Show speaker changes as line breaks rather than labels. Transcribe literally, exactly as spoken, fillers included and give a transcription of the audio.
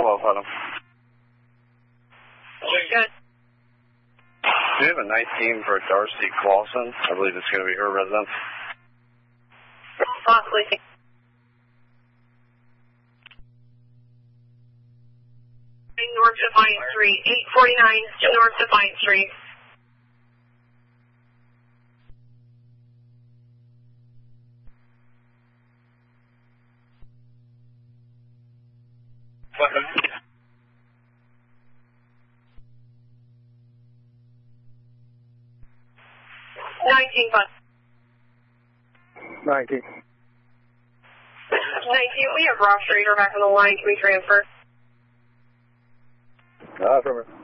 Hello, Adam.
Good.
Do you have a nineteen for Darcy Clausen? I believe it's going to be her residence.
Possibly. North Defiance Street, eight forty-nine North Defiance Street. Nineteen, bus.
Nineteen.
Nineteen. We have Ross Schrader back on the line. Can we transfer?
Uh, from her.